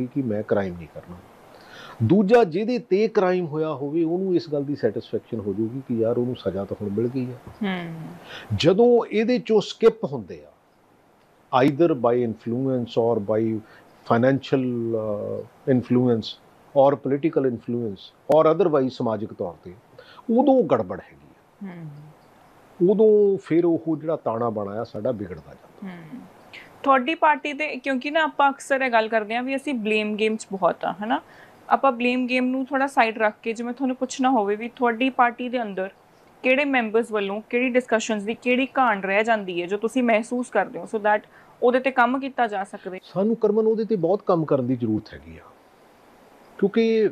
ਹੋਊਗੀ ਕਿ मैं क्राइम नहीं करना। ਦੂਜਾ ਜਿਹਦੇ ਤੇ ਕ੍ਰਾਈਮ ਹੋਇਆ ਹੋਵੇ ਉਹਨੂੰ ਇਸ ਗੱਲ ਦੀ ਸੈਟਿਸਫੈਕਸ਼ਨ ਹੋ ਜਾਊਗੀ ਕਿ ਯਾਰ ਉਹਨੂੰ ਸਜ਼ਾ ਤਾਂ ਹੁਣ ਮਿਲ ਗਈ ਆ। ਜਦੋਂ ਇਹਦੇ ਚੋਂ ਸਕਿਪ ਹੁੰਦੇ ਆ ਆਈਦਰ ਬਾਈ ਇਨਫਲੂਐਂਸ ਔਰ ਬਾਈ ਫਾਈਨੈਂਸ਼ੀਅਲ ਇਨਫਲੂਐਂਸ ਔਰ ਪੋਲੀਟੀਕਲ ਇਨਫਲੂਐਂਸ ਔਰ ਅਦਰਵਾਈਜ਼ ਸਮਾਜਿਕ ਤੌਰ ਤੇ, ਉਦੋਂ ਗੜਬੜ ਹੈਗੀ ਆ। ਉਦੋਂ ਫਿਰ ਉਹ ਜਿਹੜਾ ਤਾਣਾ ਬਾਣਾ ਆ ਸਾਡਾ ਵਿਗੜਦਾ ਜਾਂਦਾ। ਤੁਹਾਡੀ ਪਾਰਟੀ ਤੇ ਕਿਉਂਕਿ ਨਾ ਆਪਾਂ ਅਕਸਰ ਇਹ ਗੱਲ ਕਰਦੇ ਹਾਂ ਵੀ ਅਸੀਂ ਬਲੇਮ ਗੇਮ 'ਚ ਬਹੁਤ ਆ, ਹੈ ਨਾ, ਆਪਾਂ ਬਲੇਮ ਗੇਮ ਨੂੰ ਥੋੜਾ ਸਾਈਡ ਰੱਖ ਕੇ ਜਿਵੇਂ ਤੁਹਾਨੂੰ ਪੁੱਛਣਾ ਹੋਵੇ ਵੀ ਤੁਹਾਡੀ ਪਾਰਟੀ ਦੇ ਅੰਦਰ ਕਿਹੜੇ ਮੈਂਬਰਸ ਵੱਲੋਂ ਕਿਹੜੀ ਡਿਸਕਸ਼ਨਸ ਦੀ ਕਿਹੜੀ ਘਾਣ ਰਹਿ ਜਾਂਦੀ ਹੈ ਜੋ ਤੁਸੀਂ ਮਹਿਸੂਸ ਕਰਦੇ ਹੋ ਸੋ ਦੈਟ ਉਹਦੇ ਤੇ ਕੰਮ ਕੀਤਾ ਜਾ ਸਕੇ। ਸਾਨੂੰ ਕਰਮਨ ਉਹਦੇ ਤੇ ਬਹੁਤ ਕੰਮ ਕਰਨ ਦੀ ਜ਼ਰੂਰਤ ਹੈਗੀ ਆ, ਕਿਉਂਕਿ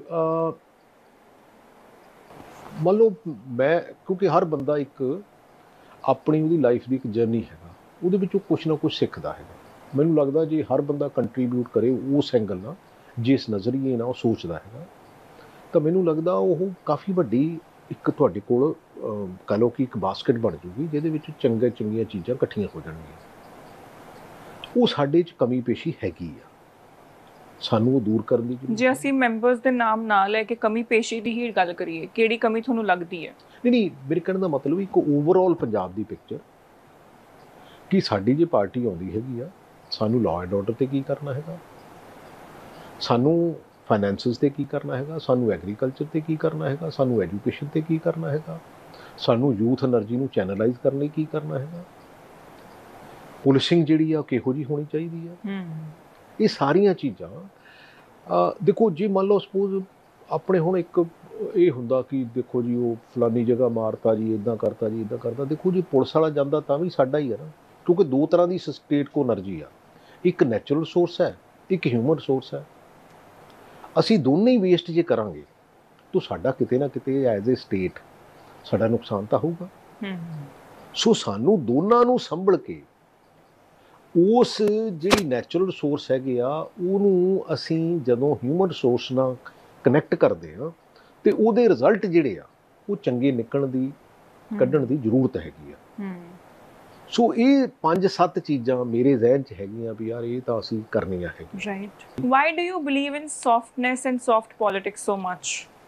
ਮੰਨ ਲਓ ਕਿਉਂਕਿ ਹਰ ਬੰਦਾ ਇੱਕ ਆਪਣੀ ਉਹਦੀ ਲਾਈਫ ਦੀ ਇੱਕ ਜਰਨੀ ਹੈਗਾ, ਉਹਦੇ ਵਿੱਚੋਂ ਕੁਛ ਨਾ ਕੁਛ ਸਿੱਖਦਾ ਹੈਗਾ। ਮੈਨੂੰ ਲੱਗਦਾ ਜੇ ਹਰ ਬੰਦਾ ਕੰਟਰੀਬਿਊਟ ਕਰੇ ਉਸ ਐਂਗਲ ਨਾਲ, ਜਿਸ ਨਜ਼ਰੀਏ ਨਾਲ ਉਹ ਸੋਚਦਾ ਹੈਗਾ, ਤਾਂ ਮੈਨੂੰ ਲੱਗਦਾ ਉਹ ਕਾਫੀ ਵੱਡੀ ਇੱਕ ਤੁਹਾਡੇ ਕੋਲ ਕਹਿ ਲਓ ਕਿ ਇੱਕ ਬਾਸਕਟ ਬਣ ਜੂਗੀ ਜਿਹਦੇ ਵਿੱਚ ਚੰਗੀਆਂ ਚੀਜ਼ਾਂ ਇਕੱਠੀਆਂ ਹੋ ਜਾਣਗੀਆਂ। ਉਹ ਸਾਡੇ 'ਚ ਕਮੀ ਪੇਸ਼ੀ ਹੈਗੀ ਆ, ਸਾਨੂੰ ਉਹ ਦੂਰ ਕਰਨ ਦੀ ਜ਼ਰੂਰਤ। ਜੇ ਅਸੀਂ ਮੈਂਬਰਸ ਦੇ ਨਾਮ ਨਾ ਲੈ ਕੇ ਕਮੀ ਪੇਸ਼ੀ ਦੀ ਹੀ ਗੱਲ ਕਰੀਏ, ਕਿਹੜੀ ਕਮੀ ਤੁਹਾਨੂੰ ਲੱਗਦੀ ਹੈ? ਨਹੀਂ, ਮੇਰੇ ਕਹਿਣ ਦਾ ਮਤਲਬ ਇੱਕ ਓਵਰਆਲ ਪੰਜਾਬ ਦੀ ਪਿਕਚਰ ਕਿ ਸਾਡੀ ਜੇ ਪਾਰਟੀ ਆਉਂਦੀ ਹੈਗੀ ਆ, ਸਾਨੂੰ ਲਾਅ ਐਂਡ ਆਰਡਰ 'ਤੇ ਕੀ ਕਰਨਾ ਹੈਗਾ, ਸਾਨੂੰ ਫਾਈਨੈਂਸਿਸ 'ਤੇ ਕੀ ਕਰਨਾ ਹੈਗਾ, ਸਾਨੂੰ ਐਗਰੀਕਲਚਰ 'ਤੇ ਕੀ ਕਰਨਾ ਹੈਗਾ, ਸਾਨੂੰ ਐਜੂਕੇਸ਼ਨ 'ਤੇ ਕੀ ਕਰਨਾ ਹੈਗਾ, ਸਾਨੂੰ ਯੂਥ ਐਨਰਜੀ ਨੂੰ ਚੈਨਲਾਈਜ਼ ਕਰਨ ਲਈ ਕੀ ਕਰਨਾ ਹੈਗਾ, ਪੁਲਿਸਿੰਗ ਜਿਹੜੀ ਆ ਕਿਹੋ ਜਿਹੀ ਹੋਣੀ ਚਾਹੀਦੀ ਆ। ਇਹ ਸਾਰੀਆਂ ਚੀਜ਼ਾਂ ਦੇਖੋ, ਜੇ ਮੰਨ ਲਓ ਸਪੋਜ਼ ਆਪਣੇ ਹੁਣ ਇੱਕ ਇਹ ਹੁੰਦਾ ਕਿ ਦੇਖੋ ਜੀ ਉਹ ਫਲਾਨੀ ਜਗ੍ਹਾ ਮਾਰਤਾ ਜੀ, ਇੱਦਾਂ ਕਰਤਾ ਜੀ, ਇੱਦਾਂ ਕਰਤਾ। ਦੇਖੋ ਜੀ ਪੁਲਿਸ ਵਾਲਾ ਜਾਂਦਾ ਤਾਂ ਵੀ ਸਾਡਾ ਹੀ ਹੈ ਨਾ, ਕਿਉਂਕਿ ਦੋ ਤਰ੍ਹਾਂ ਦੀ ਸਟੇਟ ਕੋ ਐਨਰਜੀ ਆ, ਇੱਕ ਨੈਚੁਰਲ ਰਿਸੋਰਸ ਹੈ, ਇੱਕ ਹਿਊਮਨ ਰਿਸੋਰਸ ਹੈ। ਅਸੀਂ ਦੋਨੇ ਹੀ ਵੇਸਟ ਜੇ ਕਰਾਂਗੇ ਤਾਂ ਸਾਡਾ ਕਿਤੇ ਨਾ ਕਿਤੇ ਐਜ਼ ਏ ਸਟੇਟ ਸਾਡਾ ਨੁਕਸਾਨ ਤਾਂ ਹੋਊਗਾ। ਸੋ ਸਾਨੂੰ ਦੋਨਾਂ ਨੂੰ ਸੰਭਲ ਕੇ ਉਸ ਜਿਹੜੀ ਨੈਚੁਰਲ ਰਿਸੋਰਸ ਹੈਗੇ ਆ ਉਹਨੂੰ ਅਸੀਂ ਜਦੋਂ ਹਿਊਮਨ ਰਿਸੋਰਸ ਨਾਲ ਕਨੈਕਟ ਕਰਦੇ ਹਾਂ ਤੇ ਉਹਦੇ ਰਿਜ਼ਲਟ ਜਿਹੜੇ ਆ ਉਹ ਚੰਗੇ ਨਿਕਲਣ ਦੀ ਕੱਢਣ ਦੀ ਜ਼ਰੂਰਤ ਹੈਗੀ ਆ। ਸੋ ਇਹ 5-7 ਚੀਜ਼ਾਂ ਮੇਰੇ ਜ਼ਿਹਨ 'ਚ ਹੈਗੀਆਂ ਵੀ ਯਾਰ ਇਹ ਤਾਂ ਅਸੀਂ ਕਰਨੀਆਂ ਹੈਗੀਆਂ। Right. Why do you believe in softness and soft politics so much?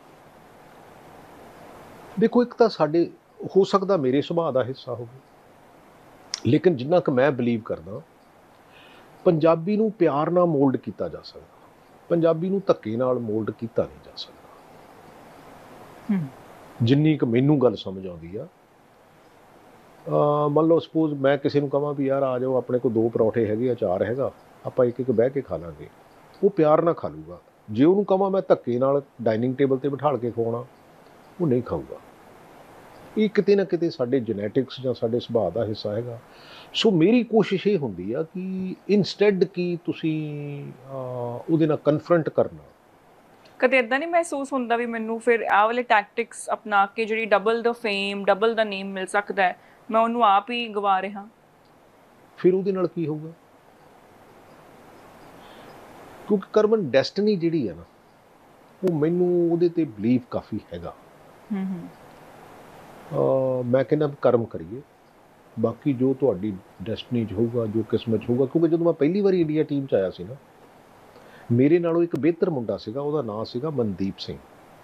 ਦੇਖੋ, ਇੱਕ ਤਾਂ ਸਾਡੇ ਹੋ ਸਕਦਾ ਮੇਰੇ ਸੁਭਾਅ ਦਾ ਹਿੱਸਾ ਹੋਵੇ, ਲੇਕਿਨ ਜਿੰਨਾ ਕੁ ਮੈਂ ਬਿਲੀਵ ਕਰਦਾ ਪੰਜਾਬੀ ਨੂੰ ਪਿਆਰ ਨਾਲ ਮੋਲਡ ਕੀਤਾ ਜਾ ਸਕਦਾ, ਪੰਜਾਬੀ ਨੂੰ ਧੱਕੇ ਨਾਲ ਮੋਲਡ ਕੀਤਾ ਨਹੀਂ ਜਾ ਸਕਦਾ। ਜਿੰਨੀ ਕੁ ਮੈਨੂੰ ਗੱਲ ਸਮਝ ਆਉਂਦੀ ਆ, ਮੰਨ ਲਓ ਸਪੋਜ਼ ਮੈਂ ਕਿਸੇ ਨੂੰ ਕਹਾਂ ਵੀ ਯਾਰ ਆ ਜਾਓ ਆਪਣੇ ਕੋਲ 2 ਪਰੌਠੇ ਹੈਗੇ, ਅਚਾਰ ਹੈਗਾ, ਆਪਾਂ ਇੱਕ ਬਹਿ ਕੇ ਖਾ ਲਾਂਗੇ, ਉਹ ਪਿਆਰ ਨਾਲ ਖਾ ਲੂਗਾ। ਜੇ ਉਹਨੂੰ ਕਹਾਂ ਮੈਂ ਧੱਕੇ ਨਾਲ ਡਾਈਨਿੰਗ ਟੇਬਲ 'ਤੇ ਬਿਠਾਲ ਕੇ ਖਵਾਉਣਾ, ਉਹ ਨਹੀਂ ਖਾਊਗਾ। ਇਹ ਕਿਤੇ ਨਾ ਕਿਤੇ ਸਾਡੇ ਜੈਨੇਟਿਕਸ ਜਾਂ ਸਾਡੇ ਸੁਭਾਅ ਦਾ ਹਿੱਸਾ ਹੈਗਾ। ਸੋ ਮੇਰੀ ਕੋਸ਼ਿਸ਼ ਇਹ ਹੁੰਦੀ ਆ ਕਿ ਇਨਸਟੈਡ ਕਿ ਤੁਸੀਂ ਉਹਦੇ ਨਾਲ ਕਨਫਰੰਟ ਕਰਨਾ। ਕਦੇ ਇੱਦਾਂ ਨਹੀਂ ਮਹਿਸੂਸ ਹੁੰਦਾ ਵੀ ਮੈਨੂੰ ਫਿਰ ਆਹ ਵਾਲੇ ਟੈਕਟਿਕਸ ਅਪਣਾ ਕੇ ਜਿਹੜੀ ਡਬਲ ਦਾ ਫੇਮ ਡਬਲ ਦਾ ਨੇਮ ਮਿਲ ਸਕਦਾ ਹੈ, ਮੈਂ ਉਹਨੂੰ ਆਪ ਹੀ ਗਵਾ ਰਿਹਾ? ਫਿਰ ਉਹਦੇ ਨਾਲ ਕੀ ਹੋਊਗਾ? ਕਿਉਂਕਿ ਕਰਮਨ ਡੈਸਟਨੀ ਜਿਹੜੀ ਹੈ ਨਾ, ਉਹ ਮੈਨੂੰ ਉਹਦੇ 'ਤੇ ਬਿਲੀਵ ਕਾਫੀ ਹੈਗਾ। ਮੈਂ ਕਹਿੰਦਾ ਕਰਮ ਕਰੀਏ, ਬਾਕੀ ਜੋ ਤੁਹਾਡੀ ਡੈਸਟਨੀ 'ਚ ਹੋਊਗਾ, ਜੋ ਕਿਸਮਤ 'ਚ ਹੋਊਗਾ। ਕਿਉਂਕਿ ਜਦੋਂ ਮੈਂ ਪਹਿਲੀ ਵਾਰੀ ਇੰਡੀਆ ਟੀਮ 'ਚ ਆਇਆ ਸੀ ਨਾ, ਮੇਰੇ ਨਾਲੋਂ ਇੱਕ ਬਿਹਤਰ ਮੁੰਡਾ ਸੀਗਾ, ਉਹਦਾ ਨਾਂ ਸੀਗਾ ਮਨਦੀਪ ਸਿੰਘ।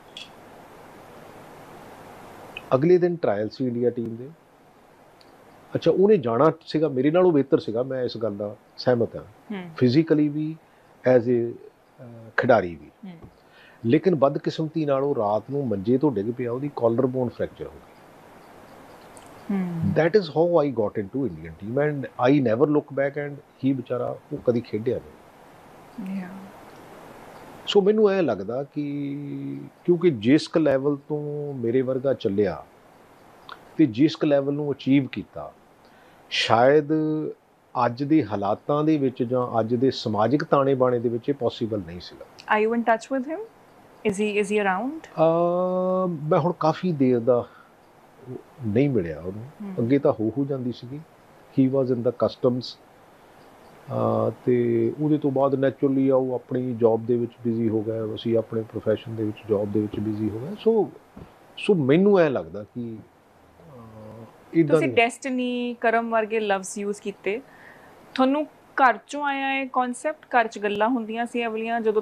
ਅਗਲੇ ਦਿਨ ਟਰਾਇਲ ਸੀ ਇੰਡੀਆ ਟੀਮ ਦੇ। ਅੱਛਾ, ਉਹਨੇ ਜਾਣਾ ਸੀਗਾ, ਮੇਰੇ ਨਾਲੋਂ ਬਿਹਤਰ ਸੀਗਾ, ਮੈਂ ਇਸ ਗੱਲ ਦਾ ਸਹਿਮਤ ਹਾਂ, ਫਿਜ਼ੀਕਲੀ ਵੀ ਐਜ਼ ਏ ਖਿਡਾਰੀ ਵੀ। ਲੇਕਿਨ ਬਦਕਿਸਮਤੀ ਨਾਲ ਉਹ ਰਾਤ ਨੂੰ ਮੰਜੇ ਤੋਂ ਡਿੱਗ ਪਿਆ, ਉਹਦੀ ਕਾਲਰ ਬੋਨ ਫ੍ਰੈਕਚਰ ਹੋ ਗਈ। That is how I got into Indian team and I never look back and he ਵਿਚਾਰਾ ਉਹ ਕਦੀ ਖੇਡਿਆ ਨਹੀਂ। ਸੋ ਮੈਨੂੰ ਇਹ ਲੱਗਦਾ ਕਿ ਕਿਉਂਕਿ ਜਿਸ ਕ ਲੈਵਲ ਤੋਂ ਮੇਰੇ ਵਰਗਾ ਚੱਲਿਆ ਤੇ ਜਿਸ ਕ ਲੈਵਲ ਨੂੰ ਅਚੀਵ ਕੀਤਾ, ਸ਼ਾਇਦ ਅੱਜ ਦੇ ਹਾਲਾਤਾਂ ਦੇ ਵਿੱਚ ਜਾਂ ਅੱਜ ਦੇ ਸਮਾਜਿਕ ਤਾਣੇ ਬਾਣੇ ਦੇ ਵਿੱਚ ਇਹ ਪੋਸੀਬਲ ਨਹੀਂ ਸੀਗਾ। Are you in touch with him? Is he around? ਮੈਂ ਹੁਣ ਕਾਫੀ ਦੇਰ ਦਾ ਨਹੀਂ ਮਿਲਿਆ ਉਹਨੂੰ। ਅੱਗੇ ਤਾਂ ਹੋ ਜਾਂਦੀ ਸੀਗੀ। ਹੀ ਵਾਜ਼ ਇਨ ਦਾ ਕਸਟਮਸ ਅਤੇ ਉਹਦੇ ਤੋਂ ਬਾਅਦ ਨੈਚੁਰਲੀ ਉਹ ਆਪਣੀ ਜੋਬ ਦੇ ਵਿੱਚ ਬਿਜ਼ੀ ਹੋ ਗਏ, ਅਸੀਂ ਆਪਣੇ ਪ੍ਰੋਫੈਸ਼ਨ ਦੇ ਵਿੱਚ ਜੋਬ ਦੇ ਵਿੱਚ ਬਿਜ਼ੀ ਹੋ ਗਏ। ਸੋ ਮੈਨੂੰ ਇਹ ਲੱਗਦਾ ਕਿ ਇੱਦਾਂ ਤੁਸੀਂ ਡੈਸਟਨੀ, ਕਰਮ ਵਰਗੇ ਲਫ਼ਜ਼ ਯੂਜ਼ ਕੀਤੇ, ਤੁਹਾਨੂੰ ਘਰ 'ਚੋਂ ਆਇਆ ਇਹ ਕੌਨਸੈਪਟ? ਘਰ 'ਚ ਗੱਲਾਂ ਹੁੰਦੀਆਂ ਸੀ ਇਹ ਵਾਲੀਆਂ ਜਦੋਂ